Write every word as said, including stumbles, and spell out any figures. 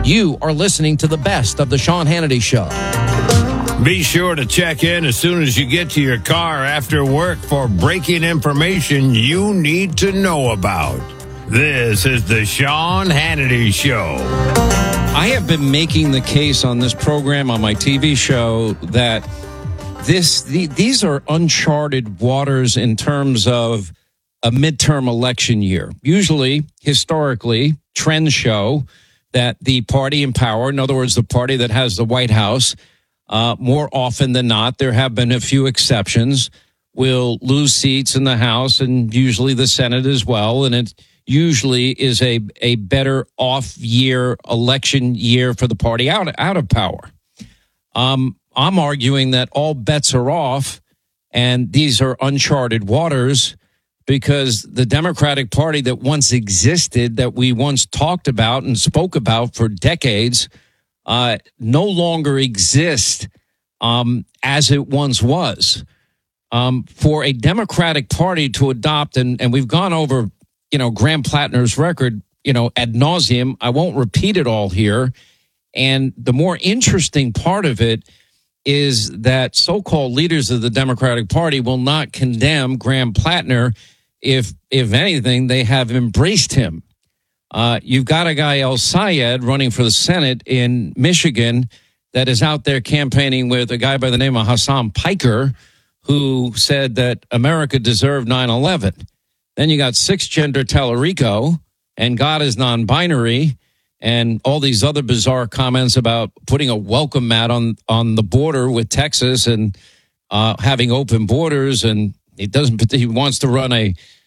You are listening to the best of the Sean Hannity Show. Be sure to check in as soon as you get to your car after work for breaking information you need to know about. This is the Sean Hannity Show. I have been making the case on this program, on my T V show, that this the, these are uncharted waters in terms of a midterm election year. Usually, historically, trends show that the party in power, in other words, the party that has the White House, uh, more often than not, there have been a few exceptions, will lose seats in the House and usually the Senate as well. And it usually is a, a better off year, election year for the party out, out of power. Um, I'm arguing that all bets are off and these are uncharted waters, because the Democratic Party that once existed, that we once talked about and spoke about for decades, uh, no longer exists um, as it once was. Um, for a Democratic Party to adopt, and, and we've gone over, you know, Graham Plattner's record, you know, ad nauseum. I won't repeat it all here. And the more interesting part of it is that so-called leaders of the Democratic Party will not condemn Graham Plattner. If, if anything, they have embraced him. Uh, you've got a guy, El Sayed, running for the Senate in Michigan that is out there campaigning with a guy by the name of Hassan Piker, who said that America deserved nine eleven. Then you got six-gender Tallarico, and God is non-binary, and all these other bizarre comments about putting a welcome mat on, on the border with Texas and uh, having open borders, and he doesn't. He wants to run a